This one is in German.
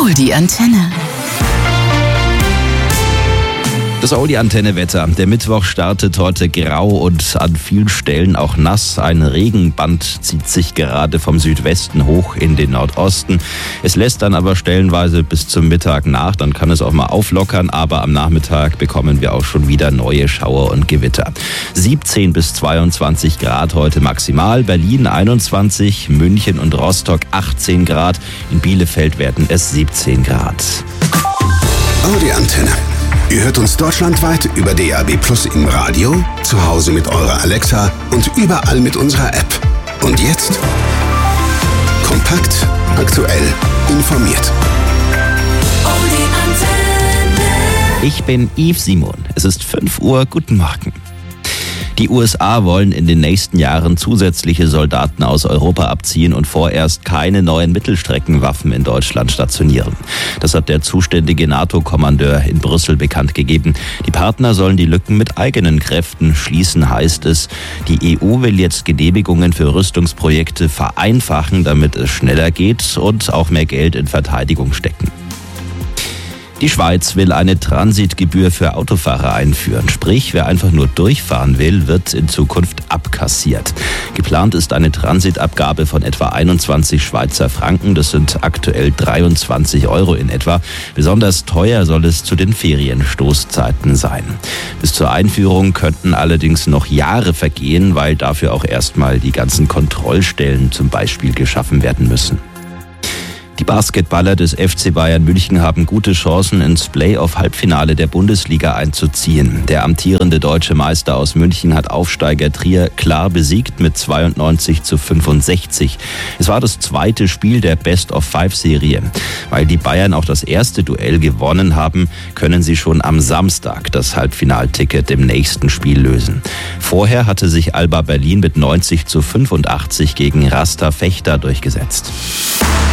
Hol die Antenne. Das Audi-Antenne-Wetter. Der Mittwoch startet heute grau und an vielen Stellen auch nass. Ein Regenband zieht sich gerade vom Südwesten hoch in den Nordosten. Es lässt dann aber stellenweise bis zum Mittag nach. Dann kann es auch mal auflockern, aber am Nachmittag bekommen wir auch schon wieder neue Schauer und Gewitter. 17 bis 22 Grad heute maximal. Berlin 21, München und Rostock 18 Grad. In Bielefeld werden es 17 Grad. Audi-Antenne. Ihr hört uns deutschlandweit über DAB+ im Radio, zu Hause mit eurer Alexa und überall mit unserer App. Und jetzt kompakt, aktuell, informiert. Ich bin Yves Simon. Es ist 5 Uhr. Guten Morgen. Die USA wollen in den nächsten Jahren zusätzliche Soldaten aus Europa abziehen und vorerst keine neuen Mittelstreckenwaffen in Deutschland stationieren. Das hat der zuständige NATO-Kommandeur in Brüssel bekannt gegeben. Die Partner sollen die Lücken mit eigenen Kräften schließen, heißt es. Die EU will jetzt Genehmigungen für Rüstungsprojekte vereinfachen, damit es schneller geht und auch mehr Geld in Verteidigung stecken. Die Schweiz will eine Transitgebühr für Autofahrer einführen. Sprich, wer einfach nur durchfahren will, wird in Zukunft abkassiert. Geplant ist eine Transitabgabe von etwa 21 Schweizer Franken. Das sind aktuell 23 Euro in etwa. Besonders teuer soll es zu den Ferienstoßzeiten sein. Bis zur Einführung könnten allerdings noch Jahre vergehen, weil dafür auch erstmal die ganzen Kontrollstellen zum Beispiel geschaffen werden müssen. Die Basketballer des FC Bayern München haben gute Chancen, ins Play-off-Halbfinale der Bundesliga einzuziehen. Der amtierende deutsche Meister aus München hat Aufsteiger Trier klar besiegt mit 92:65. Es war das zweite Spiel der Best-of-5-Serie. Weil die Bayern auch das erste Duell gewonnen haben, können sie schon am Samstag das Halbfinalticket im nächsten Spiel lösen. Vorher hatte sich Alba Berlin mit 90:85 gegen Rasta Fechter durchgesetzt.